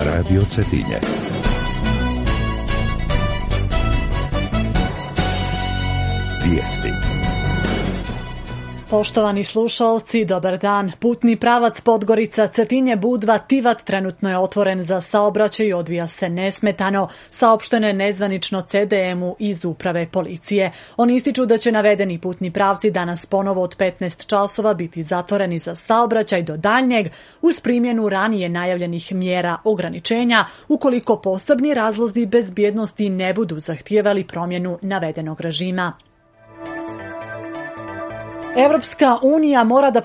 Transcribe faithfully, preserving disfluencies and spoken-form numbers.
Radio Cetinje. Vijesti. Poštovani slušalci, dobar dan. Putni pravac Podgorica, Cetinje, Budva, Tivat trenutno je otvoren za saobraćaj i odvija se nesmetano, saopšteno je nezvanično ce de emu iz uprave policije. Oni ističu da će navedeni putni pravci danas ponovo od petnaest časova biti zatvoreni za saobraćaj do daljnjeg uz primjenu ranije najavljenih mjera ograničenja ukoliko posebni razlozi bezbjednosti ne budu zahtijevali promjenu navedenog režima. Evropska unija mora da